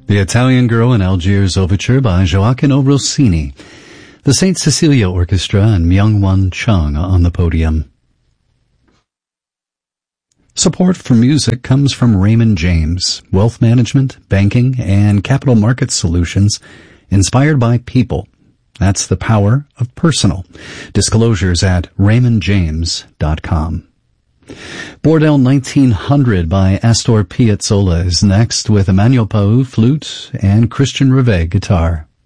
The Italian Girl in Algiers Overture by Gioacchino Rossini. The St. Cecilia Orchestra and Myung-Won Chung on the podium. Support for music comes from Raymond James, wealth management, banking, and capital market solutions inspired by people. That's the power of personal. Disclosures at raymondjames.com. Bordel 1900 by Astor Piazzolla is next with Emmanuel Pau flute and Christian Revet guitar.